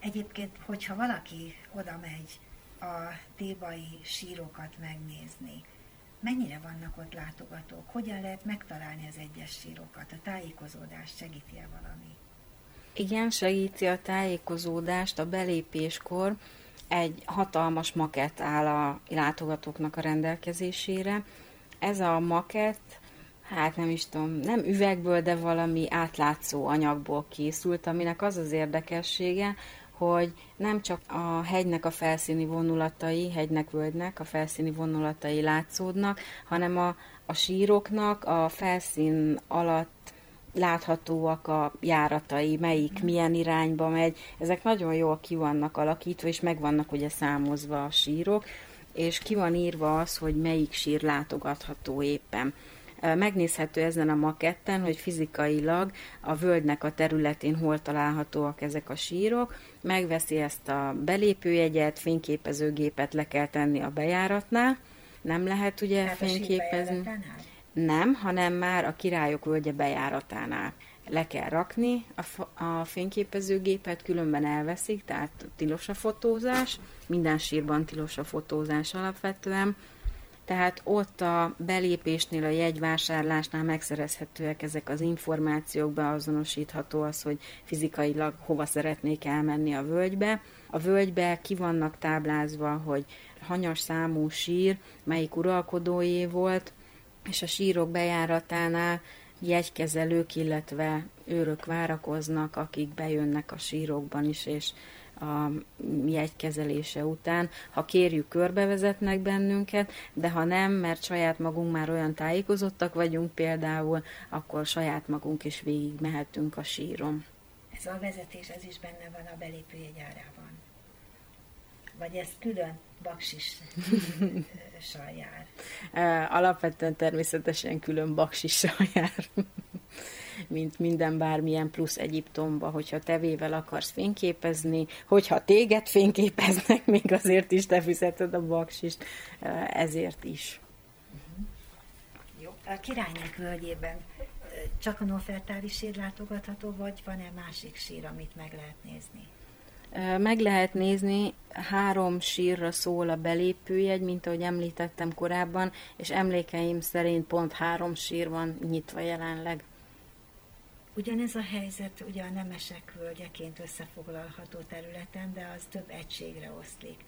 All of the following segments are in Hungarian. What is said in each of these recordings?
Egyébként, hogyha valaki oda megy a thébai sírokat megnézni, mennyire vannak ott látogatók? Hogyan lehet megtalálni az egyes sírokat? A tájékozódást segíti-e valami? Igen, segíti a tájékozódást a belépéskor. Egy hatalmas makett áll a látogatóknak a rendelkezésére. Ez a makett, hát nem is tudom, nem üvegből, de valami átlátszó anyagból készült, aminek az az érdekessége, hogy nem csak a hegynek a felszíni vonulatai, hegynek, völgynek a felszíni vonulatai látszódnak, hanem a síroknak a felszín alatt láthatóak a járatai, melyik milyen irányba megy. Ezek nagyon jól ki vannak alakítva, és meg vannak ugye számozva a sírok, és ki van írva az, hogy melyik sír látogatható éppen. Megnézhető ezen a maketten, hogy fizikailag a völgynek a területén hol találhatóak ezek a sírok. Megveszi ezt a belépőjegyet, fényképezőgépet le kell tenni a bejáratnál. Nem lehet ugye Tehát fényképezni. Nem, hanem már a Királyok völgye bejáratánál le kell rakni a fényképezőgépet, különben elveszik, tehát tilos a fotózás, minden sírban tilos a fotózás alapvetően, tehát ott a belépésnél, a jegyvásárlásnál megszerezhetőek ezek az információk, beazonosítható az, hogy fizikailag hova szeretnék elmenni a völgybe. A völgybe ki vannak táblázva, hogy hanyas számú sír, melyik uralkodóé volt, és a sírok bejáratánál jegykezelők, illetve őrök várakoznak, akik bejönnek a sírokban is, és a jegykezelése után, ha kérjük, körbevezetnek bennünket, de ha nem, mert saját magunk már olyan tájékozottak vagyunk például, akkor saját magunk is végig mehetünk a síron. Ez a vezetés, ez is benne van a belépőjegy árában? Vagy ez külön baksissal jár? Alapvetően természetesen külön baksissal jár, mint minden bármilyen plusz Egyiptomba, hogyha tevével akarsz fényképezni, hogyha téged fényképeznek, még azért is te fizeted a baksist, ezért is. Jó. A Királynék völgyében csak a Nofertári sír látogatható, vagy van-e másik sír, amit meg lehet nézni? Meg lehet nézni, 3 sírra szól a belépőjegy, mint ahogy említettem korábban, és emlékeim szerint pont 3 sír van nyitva jelenleg. Ugyanez a helyzet ugye a nemesek völgyeként összefoglalható területen, de az több egységre oszlik.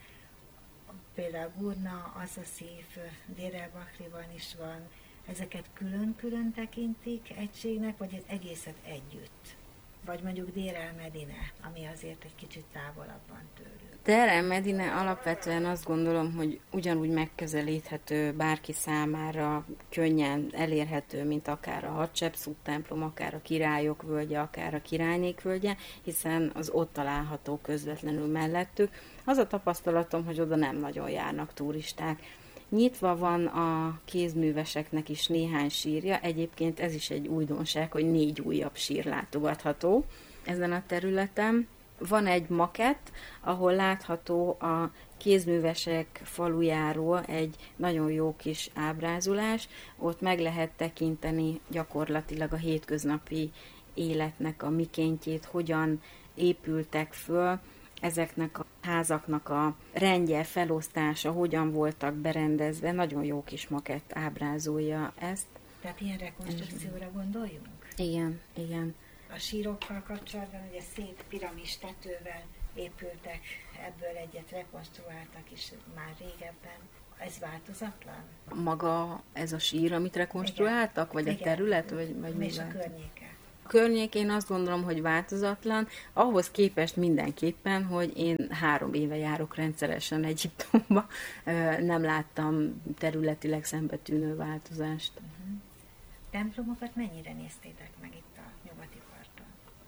Például Gurna, Aszaszíf, Dér el-Bahriban is van. Ezeket külön-külön tekintik egységnek, vagy ez egészet együtt? Vagy mondjuk Dér el-Medine, ami azért egy kicsit távolabb van tőlük. Dér el-Medine alapvetően azt gondolom, hogy ugyanúgy megközelíthető bárki számára, könnyen elérhető, mint akár a Hatshepsut templom, akár a Királyok völgye, akár a Királynék völgye, hiszen az ott található közvetlenül mellettük. Az a tapasztalatom, hogy oda nem nagyon járnak turisták. Nyitva van a kézműveseknek is néhány sírja, egyébként ez is egy újdonság, hogy 4 újabb sír látogatható ezen a területen. Van egy makett, ahol látható a kézművesek falujáról egy nagyon jó kis ábrázolás, ott meg lehet tekinteni gyakorlatilag a hétköznapi életnek a mikéntjét, hogyan épültek föl, ezeknek a házaknak a rendje, felosztása, hogyan voltak berendezve, nagyon jó kis makett ábrázolja ezt. Tehát ilyen rekonstrukcióra gondoljunk? Igen, igen. A sírokkal kapcsolatban ugye szép piramis tetővel épültek, ebből egyet rekonstruáltak is már régebben. Ez változatlan? Maga ez a sír, amit rekonstruáltak, vagy igen. A terület, vagy és a környéke? A környék én azt gondolom, hogy változatlan, ahhoz képest mindenképpen, hogy én 3 éve járok rendszeresen Egyiptomba, nem láttam területileg szembetűnő változást. Templomokat mennyire néztétek meg itt a nyugati parton?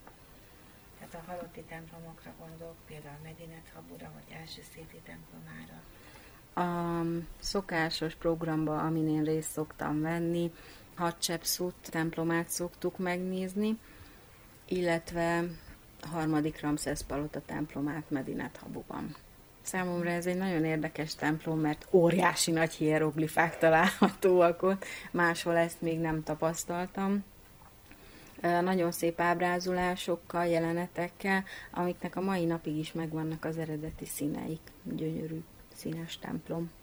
Tehát a halotti templomokra gondolok, például Medinet Habura, vagy Első Széti templomára. A szokásos programban, amin én részt szoktam venni, Hatshepsut templomát szoktuk megnézni, illetve a 3. Ramszesz palota templomát Medinet Habuban. Számomra ez egy nagyon érdekes templom, mert óriási nagy hieroglifák találhatóak ott, máshol ezt még nem tapasztaltam. nagyon szép ábrázolásokkal, jelenetekkel, amiknek a mai napig is megvannak az eredeti színeik. Gyönyörű színes templom.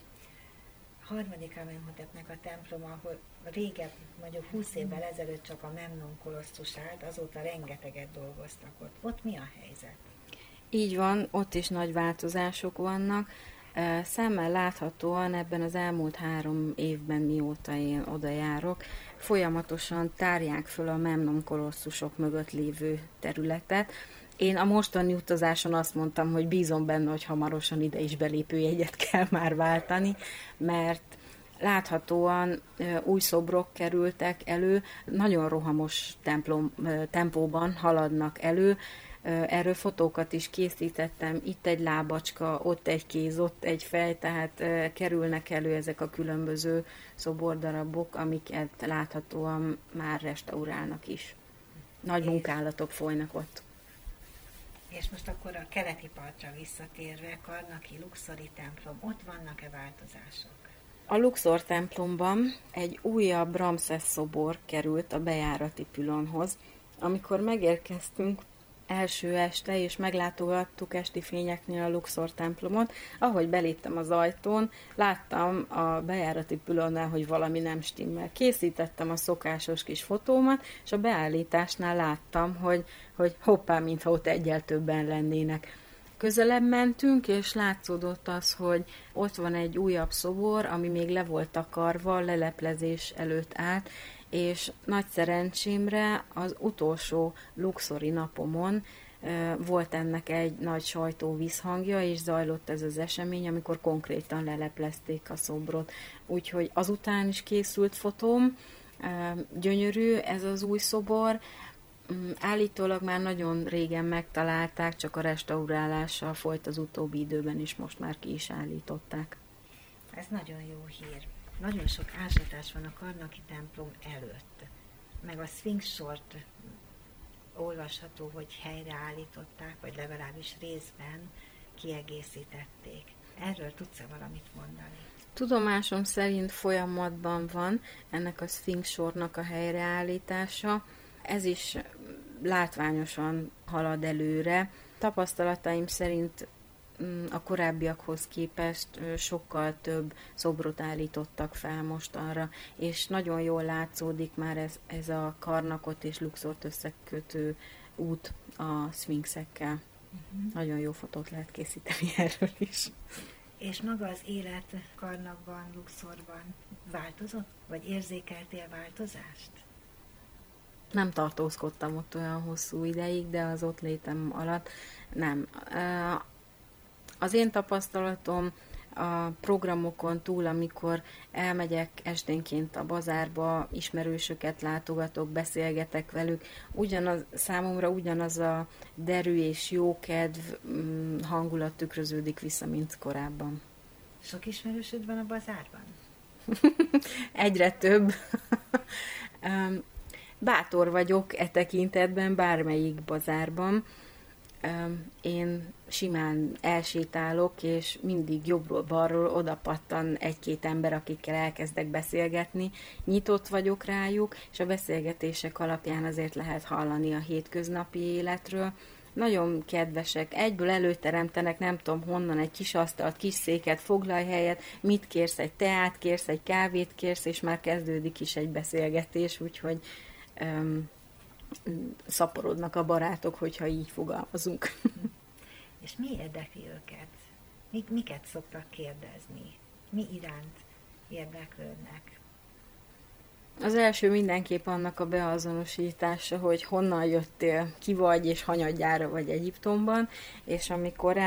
Harmadik Amenhotepnek a temploma, ahol régebb, mondjuk 20 évvel ezelőtt csak a Memnon kolosszus állt, azóta rengeteget dolgoztak ott. Ott mi a helyzet? Így van, ott is nagy változások vannak. Szemmel láthatóan ebben az elmúlt 3 évben, mióta én oda járok, folyamatosan tárják föl a Memnon kolosszusok mögött lévő területet. Én a mostani utazáson azt mondtam, hogy bízom benne, hogy hamarosan ide is belépőjegyet kell már váltani, mert láthatóan új szobrok kerültek elő, nagyon rohamos tempóban haladnak elő. Erről fotókat is készítettem, itt egy lábacska, ott egy kéz, ott egy fej, tehát kerülnek elő ezek a különböző szobordarabok, amiket láthatóan már restaurálnak is. Nagy munkálatok folynak ott. És most akkor a keleti partra visszatérve, Karnaki Luxori templom, ott vannak-e változások? A Luxor templomban egy újabb Ramszesz szobor került a bejárati pülonhoz. Amikor megérkeztünk első este, és meglátogattuk esti fényeknél a Luxor templomot, ahogy beléptem az ajtón, láttam a bejárati pülonnál, hogy valami nem stimmel. Készítettem a szokásos kis fotómat, és a beállításnál láttam, hogy hoppá, mintha ott egyel többen lennének. Közelebb mentünk, és látszódott az, hogy ott van egy újabb szobor, ami még le volt takarva, leleplezés előtt állt, és nagy szerencsémre az utolsó luxori napomon volt ennek egy nagy sajtóvízhangja, és zajlott ez az esemény, amikor konkrétan leleplezték a szobrot. Úgyhogy azután is készült fotóm, gyönyörű ez az új szobor, állítólag már nagyon régen megtalálták, csak a restaurálással folyt az utóbbi időben, és most már ki is állították. Ez nagyon jó hír. Nagyon sok ásatás van a Karnaki templom előtt. Meg a Szfinx sort olvasható, hogy helyreállították, vagy legalábbis részben kiegészítették. Erről tudsz-e valamit mondani? Tudomásom szerint folyamatban van ennek a Szfinx sornak a helyreállítása. Ez is látványosan halad előre. Tapasztalataim szerint a korábbiakhoz képest sokkal több szobrot állítottak fel mostanra, és nagyon jól látszódik már ez a Karnakot és Luxort összekötő út a szfinxekkel. Nagyon jó fotót lehet készíteni erről is. És maga az élet Karnakban, Luxorban változott? Vagy érzékeltél változást? Nem tartózkodtam ott olyan hosszú ideig, de az ott létem alatt nem. Az én tapasztalatom a programokon túl, amikor elmegyek esténként a bazárba, ismerősöket látogatok, beszélgetek velük, számomra ugyanaz a derű és jókedv hangulat tükröződik vissza, mint korábban. Sok ismerősöd van a bazárban? Egyre több. Bátor vagyok e tekintetben bármelyik bazárban. Én simán elsétálok, és mindig jobbról-balról odapattan egy-két ember, akikkel elkezdek beszélgetni. Nyitott vagyok rájuk, és a beszélgetések alapján azért lehet hallani a hétköznapi életről. Nagyon kedvesek, egyből előteremtenek, nem tudom honnan, egy kis asztalt, kis széket, foglalj helyet, mit kérsz, egy teát kérsz, egy kávét kérsz, és már kezdődik is egy beszélgetés, úgyhogy szaporodnak a barátok, hogyha így fogalmazunk. És mi érdekli őket? Miket szoktak kérdezni? Mi iránt érdeklődnek? Az első mindenképp annak a beazonosítása, hogy honnan jöttél, ki vagy, és hanyadjára vagy Egyiptomban, és amikor